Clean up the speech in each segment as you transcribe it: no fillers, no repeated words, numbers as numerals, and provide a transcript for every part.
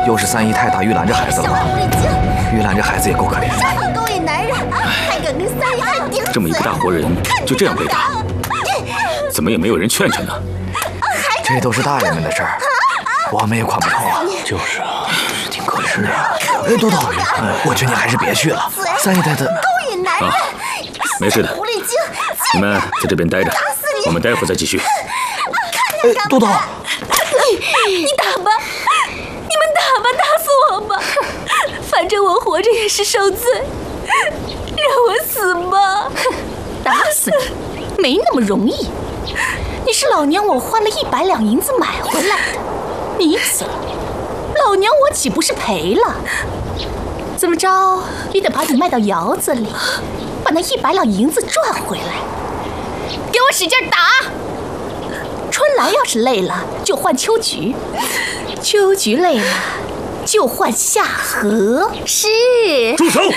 又是三姨太打玉兰这孩子了吗？玉兰这孩子也够可怜的。 勾引男人，还敢跟三姨太顶嘴！ 这么一个大活人，就这样被打，怎么也没有人劝劝呢？ 这都是大人们的事儿，我们也管不着啊。 就是啊，是挺可怜的。 哎，多多，我劝你还是别去了。三姨太太勾引男人， 没事的， 狐狸精！ 你们在这边待着，我们待会儿再继续。 多多， 你打吧，你们打吧，打死我吧，反正我活着也是受罪，让我死吧！ 打死你没那么容易，你是老娘我花了100两银子买回来的，你死了，老娘我岂不是赔了？怎么着也得把你卖到窑子里，把那100两银子赚回来。给我使劲打！春来要是累了，就换秋菊；秋菊累了，就换夏荷。 是。 住手！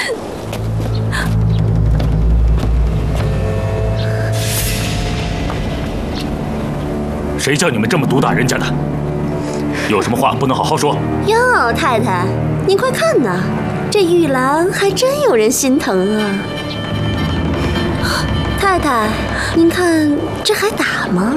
谁叫你们这么毒打人家的？有什么话不能好好说？ 哟，太太，您快看呐，这玉兰还真有人心疼啊！太太，您看这还打吗？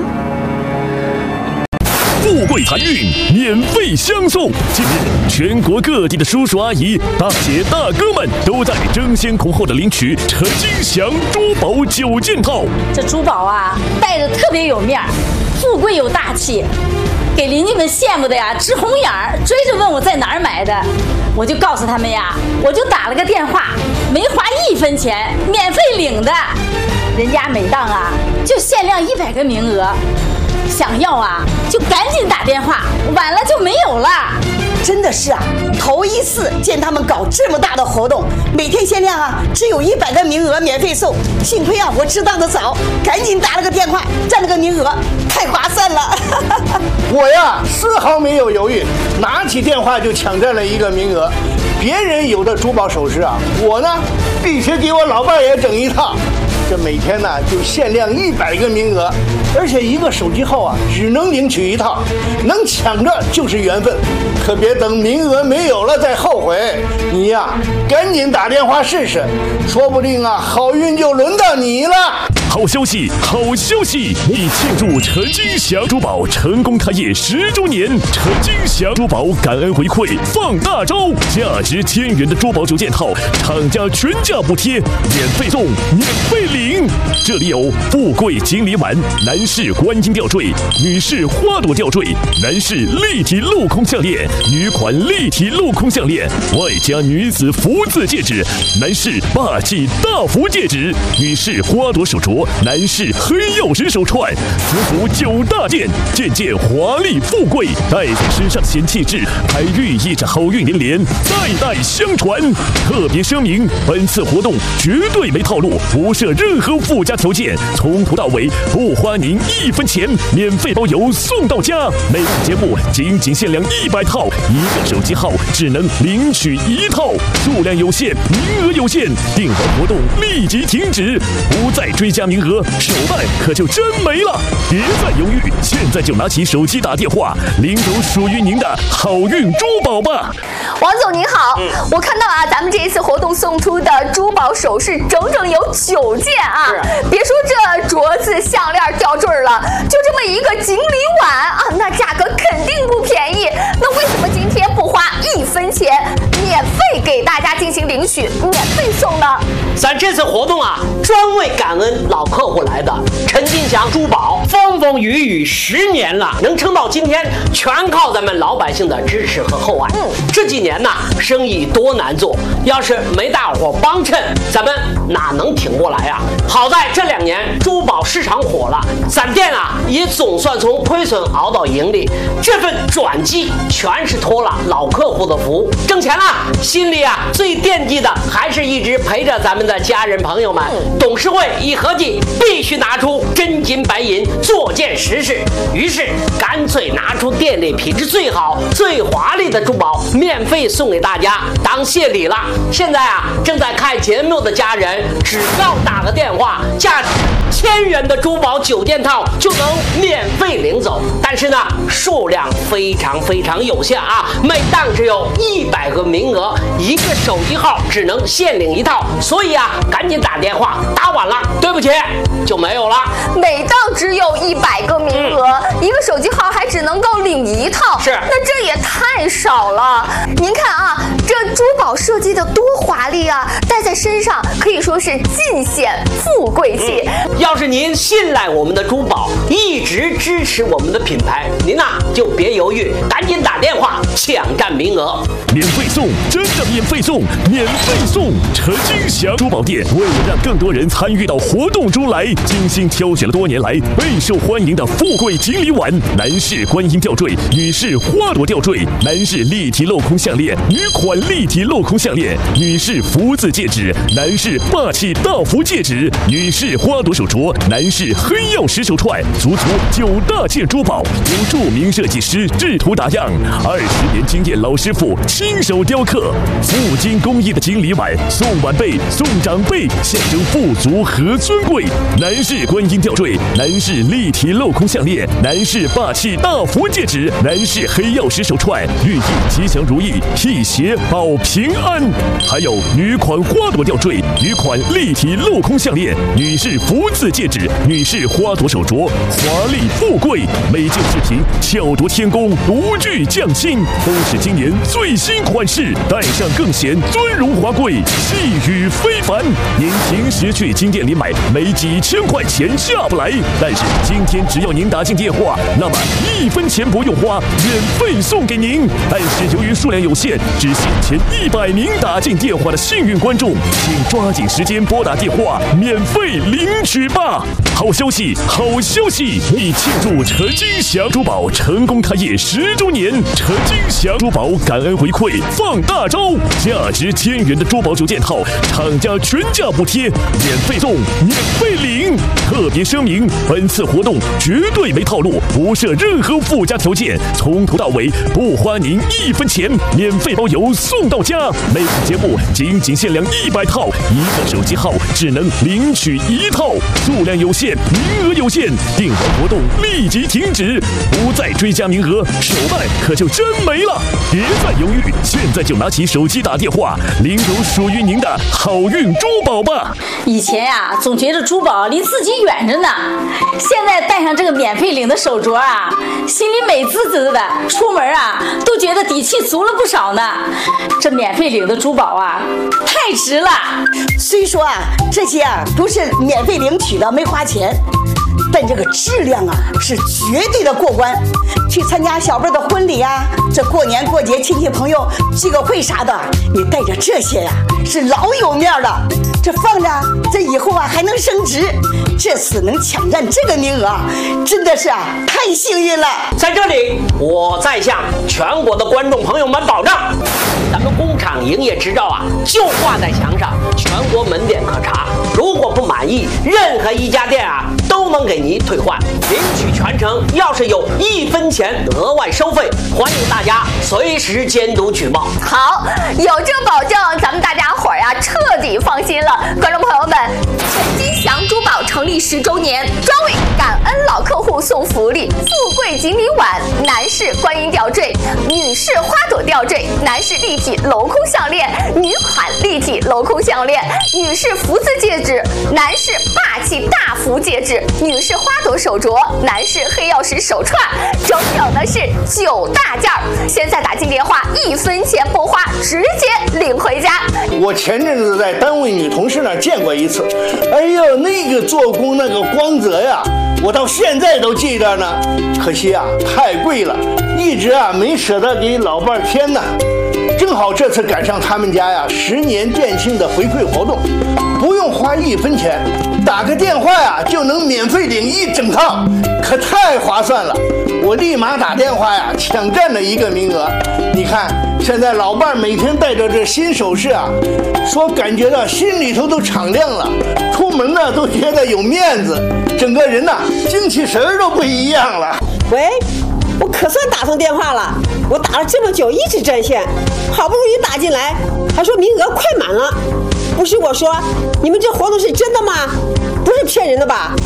富贵财运免费相送！近日，全国各地的叔叔阿姨、大姐大哥们都在争先恐后的领取陈金祥珠宝9件套。 这珠宝啊，戴着特别有面儿，富贵有大气，给邻居们羡慕的呀直红眼儿，追着问我在哪儿买的，我就告诉他们呀，我就打了个电话，没花1分钱，免费领的。人家每档啊就限量100个名额。想要啊，就赶紧打电话，晚了就没有了。 真的是啊，头一次见他们搞这么大的活动，每天限量啊，只有100个名额免费送。幸亏啊，我知道的早，赶紧打了个电话，占了个名额，太划算了。 我呀，丝毫没有犹豫，拿起电话就抢占了1个名额。别人有的珠宝首饰啊，我呢必须给我老伴也整一套。这每天呢就限量100个名额，而且1个手机号啊只能领取1套，能抢着就是缘分，可别等名额没有了再后悔。你呀，赶紧打电话试试，说不定啊好运就轮到你了。 好消息，好消息！为庆祝陈金祥珠宝成功开业10周年，陈金祥珠宝感恩回馈放大招，价值1000元的珠宝9件套，厂家全价补贴，免费送，免费领。这里有富贵锦鲤碗、男士观音吊坠、女士花朵吊坠、男士立体镂空项链、女款立体镂空项链，外加女子福字戒指、男士霸气大福戒指、女士花朵手镯。男士黑曜石手串，磁浮9大件，件件华丽富贵，戴在身上显气质，还寓意着好运连连，代代相传。特别声明，本次活动绝对没套路，不设任何附加条件，从头到尾不花您1分钱，免费包邮送到家。每档节目仅限量100套，1个手机号只能领取1套，数量有限，名额有限，订完活动立即停止，不再追加名额，手办可就真没了。别再犹豫，现在就拿起手机打电话，领走属于您的好运珠宝吧。 王总您好，我看到啊，咱们这一次活动送出的珠宝首饰整整有9件啊，别说这镯子、项链、吊坠了，就这么一个锦鲤碗啊，那价格肯定不便宜。那为什么今天不花1分钱，免费给大家进行领取，免费送呢？ 咱这次活动啊，专为感恩老客户来的。陈金祥珠宝风风雨雨10年了，能撑到今天，全靠咱们老百姓的支持和厚爱。这几年呢，生意多难做，要是没大伙帮衬，咱们哪能挺过来啊？好在这2年珠宝市场火了，咱店啊也总算从亏损熬到盈利。这份转机全是托了老客户的福，挣钱了，心里啊最惦记的还是一直陪着咱们的家人朋友们。董事会一合计，必须拿出真金白银做件实事，于是干脆拿出店里品质最好、最华丽的珠宝，免费送给大家当谢礼了。现在啊，正在看节目的家人，只要打个电话，价值1000 1000元的珠宝9件套就能免费领走。但是呢，数量非常有限啊，每档只有100个名额，一个手机号只能限领1套，所以啊，赶紧打电话，打晚了，对不起，就没有了。 每档只有100个名额，一个手机号还只能够领1套， 是， 那这也太少了。您看啊，这珠宝设计的多华丽啊，戴在身上可以说是尽显富贵气。 要是您信赖我们的珠宝，一直支持我们的品牌，您呐就别犹豫，赶紧打电话抢占名额。 免费送，真的免费送，免费送！陈金祥珠宝店为了让更多人参与到活动中来，精心挑选了多年来备受欢迎的富贵锦鲤碗、男士观音吊坠、女士花朵吊坠、男士立体镂空项链、女款立体镂空项链、女士福字戒指、男士霸气大福戒指、女士花朵手镯、男士黑曜石手串，足9大件珠宝，由著名设计师制图打样，20年经验老师傅亲手雕刻，富金工艺的锦鲤碗，送晚辈送长辈，象征富足和尊贵。男士观音吊坠，男士立体镂空项链，男士霸气大福戒指，男士黑曜石手串，寓意吉祥如意，辟邪保平安。还有女款花朵吊坠，女款立体镂空项链，女士福字戒指，女士花朵手镯，华丽富贵，每件饰品巧夺天工，独具匠心，都是今年最新款式，戴上更显尊荣华贵，气宇非凡。您平时去金店里买，没几千块钱下不来，但是今天只要您打进电话，那么1分钱不用花，免费送给您。但是由于数量有限，只限前100名打进电话的幸运观众，请抓紧时间拨打电话，免费领取吧。好消息，好消息！为庆祝陈金祥珠宝成功开业10周年，陈金祥珠宝感恩回馈放大招，价值1000元的珠宝9件套，厂家全价补贴，免费送，免费领。特别声明，本次活动绝对没套路，不设任何附加条件，从头到尾不花您1分钱，免费包邮送到家。每次节目仅限量100套，一个手机号只能领取1套，数量有限，名额有限，订完活动立即停止，不再追加名额，手办可就真没了。别再犹豫，现在就拿起手机打电话，领走属于您的好运珠宝吧。 以前呀，总觉得珠宝离自己远着呢，现在戴上这个免费领的手镯啊，心里美滋滋的，出门啊都觉得底气足了不少呢。这免费领的珠宝啊，太值了。 虽说啊，这些啊都是免费领取的，没花钱，但这个质量啊是绝对的过关。去参加小辈的婚礼啊，这过年过节亲戚朋友聚个会啥的，你带着这些呀，是老有面了。这放着，这以后啊还能升值。这次能抢占这个名额，真的是啊太幸运了。 在这里，我再向全国的观众朋友们保证，咱们工厂营业执照啊就挂在墙上，全国门店可查。如果不满意，任何一家店啊都能给您退换，领取全程要是有1分钱额外收费，欢迎大家随时监督举报。 好，有这保证，咱们大家伙儿呀彻底放心了。观众朋友们，陈金祥珠宝成立10周年，专为感恩老客户送福利，富贵锦鲤碗、男士观音吊坠、女士花朵吊坠、男士立体镂空项链、女款立体镂空项链、女士福字戒指、男士霸气大福戒指、女士花朵手镯、男士黑曜石手串，整整的是9大件儿。现在打进电话，1分钱不花，直接领回家。 我前阵子在单位女同事那儿见过一次，哎呦，那个做工那个光泽呀，我到现在都记得呢。可惜啊，太贵了，一直啊没舍得给老伴儿添呢。正好这次赶上他们家呀10年店庆的回馈活动，不用花1分钱，打个电话呀就能免费领1整套，可太划算了。我立马打电话呀抢占了1个名额。你看现在老伴每天带着这新首饰啊，说感觉到心里头都敞亮了，出门呢都觉得有面子，整个人呐精气神儿都不一样了。 喂，我可算打通电话了，我打了这么久一直占线，好不容易打进来，还说名额快满了。不是我说，你们这活动是真的吗？不是骗人的吧？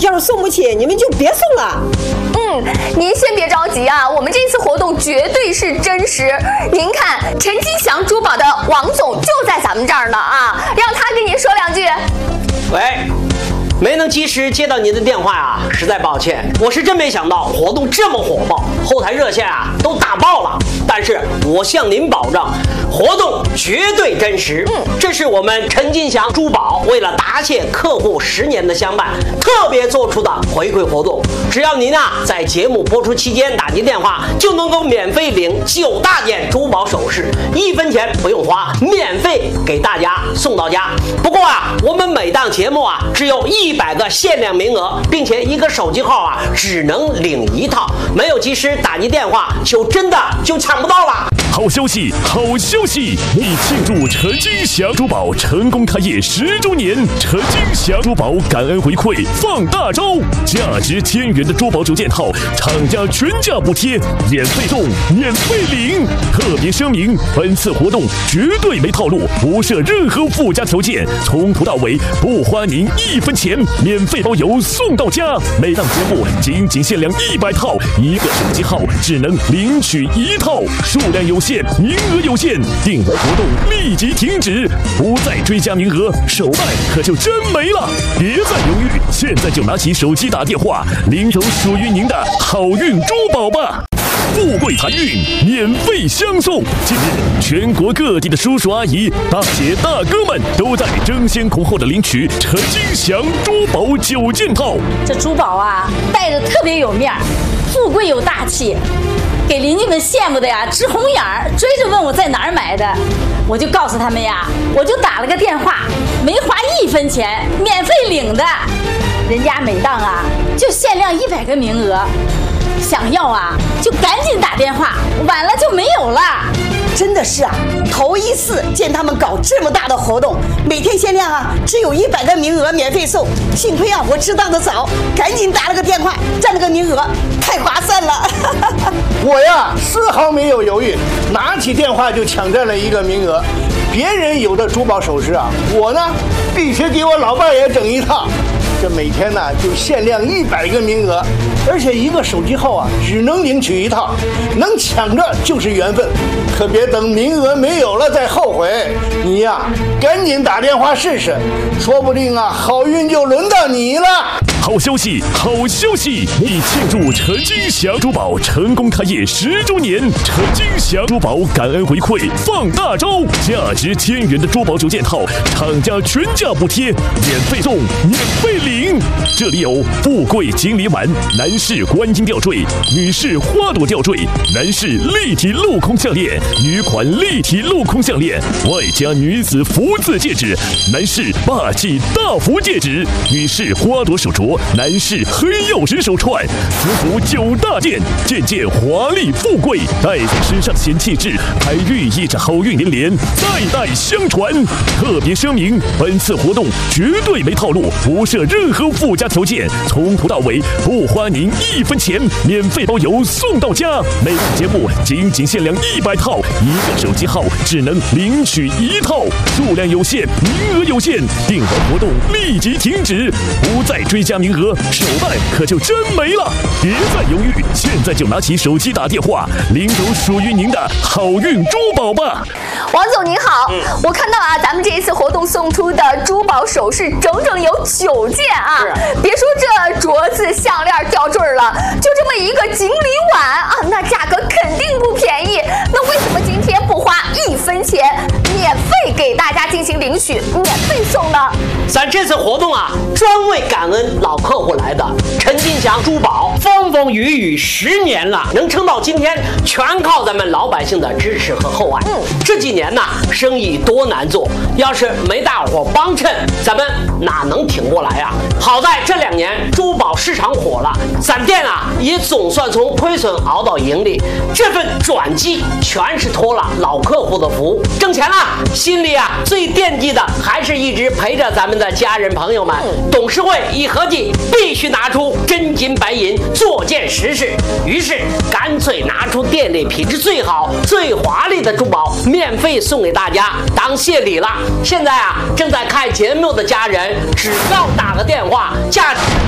要是送不起，你们就别送了。 您先别着急啊，我们这次活动绝对是真实。您看，陈金祥珠宝的王总就在咱们这儿呢啊，让他跟您说两句。 喂，没能及时接到您的电话啊，实在抱歉。我是真没想到活动这么火爆，后台热线啊都打爆了。但是我向您保证，活动绝对真实。这是我们陈金祥珠宝为了答谢客户10年的相伴，特别做出的回馈活动。只要您啊在节目播出期间打进电话，就能够免费领9大件珠宝首饰，1分钱不用花，免费给大家送到家。不过啊，我们每档节目啊只有100个限量名额，并且一个手机号啊只能领1套，没有及时打进电话就真的抢不到了。 好消息，好消息！为庆祝陈金祥珠宝成功开业10周年，陈金祥珠宝感恩回馈放大招，价值1000元的珠宝9件套，厂家全价补贴，免费送，免费领。特别声明，本次活动绝对没套路，不设任何附加条件，从头到尾不花您1分钱，免费包邮送到家。每档节目仅限量100套，一个手机号只能领取1套，数量有限，名额有限，订单活动立即停止，不再追加名额，手办可就真没了。别再犹豫，现在就拿起手机打电话，领走属于您的好运珠宝吧！富贵财运免费相送。近日，全国各地的叔叔阿姨、大姐大哥们都在争先恐后的领取陈金祥珠宝9件套。 这珠宝啊，戴着特别有面儿，富贵有大气，给邻居们羡慕的呀直红眼儿，追着问我在哪儿买的。我就告诉他们呀，我就打了个电话，没花1分钱，免费领的。人家每档啊就限量100个名额，想要啊就赶紧打电话，晚了就没有了。 真的是啊，头一次见他们搞这么大的活动，每天限量啊，只有100个名额免费送。幸亏啊，我知道的早，赶紧打了个电话，占了个名额，太划算了。 我呀，丝毫没有犹豫，拿起电话就抢占了一个名额。别人有的珠宝首饰啊，我呢必须给我老伴也整一套。这每天呢就限量100个名额，而且一个手机号啊只能领取1套，能抢着就是缘分，可别等名额没有了再后悔。你呀，赶紧打电话试试，说不定啊好运就轮到你了。 好消息，好消息！为庆祝陈金祥珠宝成功开业10周年，陈金祥珠宝感恩回馈放大招，价值1000元的珠宝9件套，厂家全价补贴，免费送，免费领。这里有富贵锦鲤碗、男士观音吊坠、女士花朵吊坠、男士立体镂空项链、女款立体镂空项链，外加女子福字戒指、男士霸气大福戒指、女士花朵手镯、男士黑曜石手串，此服9大件，件件华丽富贵，戴在身上显气质，还寓意着好运连连，代代相传。特别声明，本次活动绝对没套路，不设任何附加条件，从头到尾不花您1分钱，免费包邮送到家。每档节目仅限量100套，一个手机号只能领取1套，数量有限，名额有限，订单活动立即停止，不再追加名额，手办可就真没了。别再犹豫，现在就拿起手机打电话，领走属于您的好运珠宝吧。 王总您好，我看到啊，咱们这一次活动送出的珠宝首饰整有9件啊，别说这镯子、项链、吊坠了，就这么一个锦鲤碗啊，那价格肯定不便宜。那为什么今天不花1分钱，免费给大家进行领取，免费送呢？ 咱这次活动啊，专为感恩老客户来的。陈金祥珠宝风风雨雨10年了，能撑到今天，全靠咱们老百姓的支持和厚爱。这几年呢，生意多难做，要是没大伙帮衬，咱们哪能挺过来啊？好在这2年珠宝市场火了，咱店啊也总算从亏损熬到盈利。这份转机全是托了老客户的福，挣钱了，心里啊最惦记的还是一直陪着咱们的家人朋友们。董事会一合计，必须拿出真金白银做件实事，于是干脆拿出店里品质最好、最华丽的珠宝，免费送给大家当谢礼了。现在啊，正在看节目的家人，只要打个电话，价值1000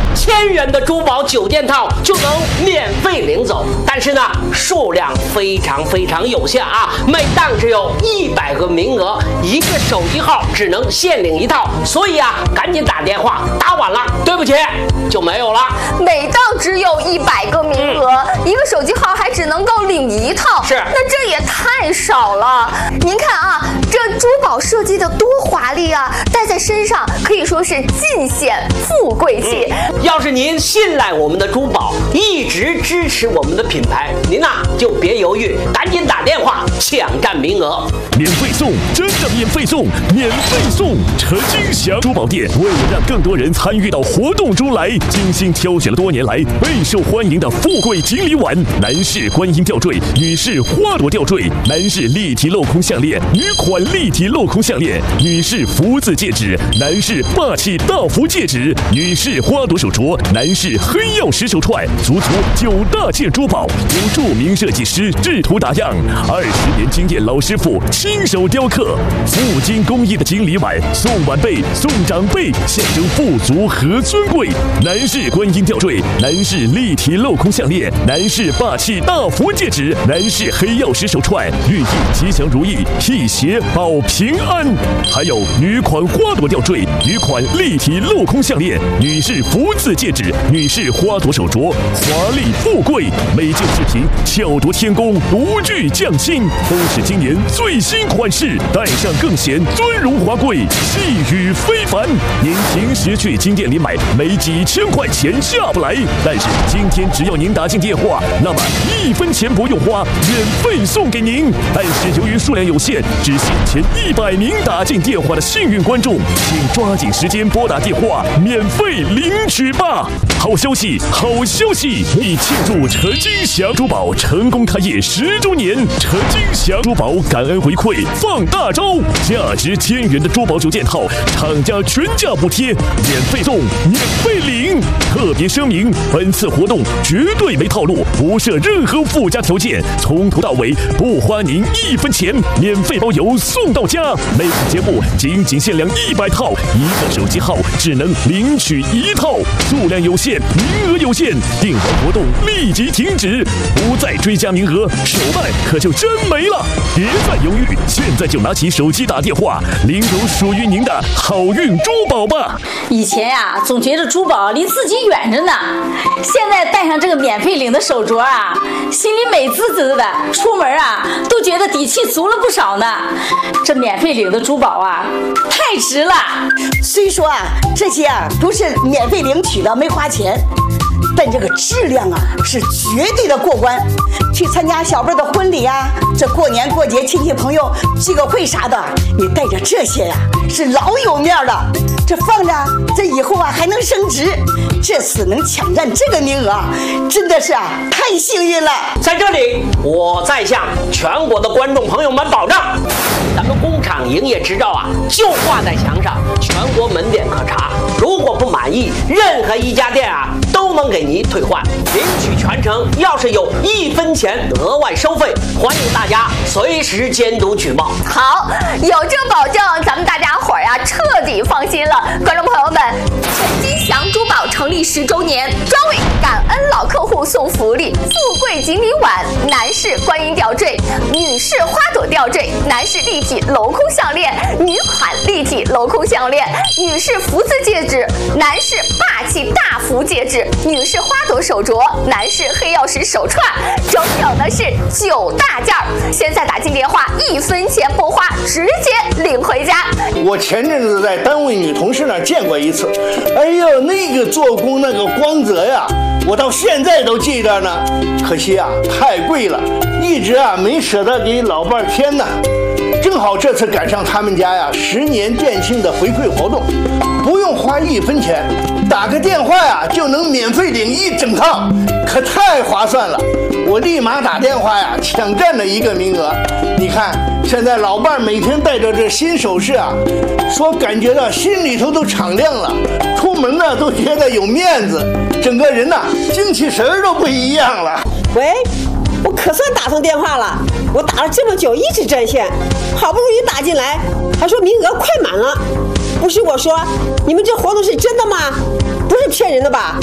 1000元的珠宝9件套就能免费领走。但是呢，数量非常有限啊，每档只有100个名额，1个手机号只能限领1套，所以啊，赶紧打电话，打晚了，对不起，就没有了。 每档只有100个名额，1个手机号还只能够领1套， 是， 那这也太少了。您看啊，这珠宝设计的多华丽啊，戴在身上可以说是尽显富贵气。 要是您信赖我们的珠宝，一直支持我们的品牌，您呐就别犹豫，赶紧打电话抢占名额。 免费送，真的免费送，免费送！陈金祥珠宝店为了让更多人参与到活动中来，精心挑选了多年来备受欢迎的富贵锦鲤碗、男士观音吊坠、女士花朵吊坠、男士立体镂空项链、女款立体镂空项链、女士福字戒指、男士霸气大福戒指、女士花朵手镯、男士黑曜石手串，足9大件珠宝，由著名设计师制图打样，20年经验老师傅亲手雕刻，富金工艺的锦鲤碗，送晚辈送长辈，象征富足和尊贵。男士观音吊坠，男士立体镂空项链，男士霸气大福戒指，男士黑曜石手串，寓意吉祥如意，辟邪保平安。还有女款花朵吊坠，女款立体镂空项链，女士福字戒指，女士花朵手镯，华丽富贵，每件饰品巧夺天工，独具匠心，都是今年最新款式，戴上更显尊荣华贵，气宇非凡。您平时去金店里买，没几千块钱下不来，但是今天只要您打进电话，那么1分钱不用花，免费送给您。但是由于数量有限，只限前100名打进电话的幸运观众，请抓紧时间拨打电话，免费领取吧。好消息，好消息！为庆祝陈金祥珠宝成功开业10周年，陈金祥珠宝感恩回馈放大招，价值1000元的珠宝9件套，厂家全价补贴，免费送，免费领。特别声明，本次活动绝对没套路，不设任何附加条件，从头到尾不花您1分钱，免费包邮送到家。每次节目仅限量100套，1个手机号只能领取1套，数量有限，名额有限，订完活动立即停止，不再追加名额，手办可就真没了。别再犹豫，现在就拿起手机打电话，领走属于您的好运珠宝吧。 以前呀，总觉得珠宝离自己远着呢，现在戴上这个免费领的手镯啊，心里美滋滋的，出门啊都觉得底气足了不少呢。这免费领的珠宝啊，太值了。 虽说啊，这些啊都是免费领取的，没花钱，但这个质量啊是绝对的过关。去参加小辈的婚礼啊，这过年过节亲戚朋友聚个会啥的，你带着这些呀是老有面了。这放着，这以后啊还能升值。这次能抢占这个名额，真的是啊太幸运了。 在这里，我再向全国的观众朋友们保证，咱们工厂营业执照啊就挂在墙上，全国门店可查。如果不满意，任何一家店啊都能给您退换，领取全程要是有1分钱额外收费，欢迎大家随时监督举报。 好，有这保证，咱们大家伙儿呀彻底放心了。观众朋友们，陈金祥珠宝成立10周年，专为感恩老客户送福利，富贵锦鲤碗、男士观音吊坠、女士花朵吊坠、男士立体镂空项链、女款立体镂空项链、女士福字戒指、男士霸气大福戒指、女士花朵手镯、男士黑曜石手串，整整的是9大件儿。现在打进电话，1分钱不花，直接领回家。 我前阵子在单位女同事那儿见过一次，哎呦，那个做工那个光泽呀，我到现在都记得呢。可惜啊，太贵了，一直啊没舍得给老伴儿添呢。正好这次赶上他们家呀10年店庆的回馈活动，不用花1分钱，打个电话呀就能免费领1整套，可太划算了。我立马打电话呀抢占了1个名额。你看现在老伴每天带着这新首饰啊，说感觉到心里头都敞亮了，出门呢都觉得有面子，整个人呐精气神儿都不一样了。 喂，我可算打通电话了，我打了这么久一直占线，好不容易打进来，还说名额快满了。不是我说，你们这活动是真的吗？不是骗人的吧？